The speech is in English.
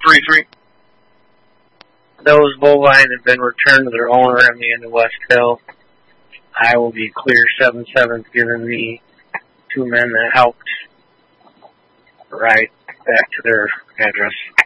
3-3. Those bovine have been returned to their owner on the end of West Hill. I will be clear 7-7, giving the two men that helped right back to their address.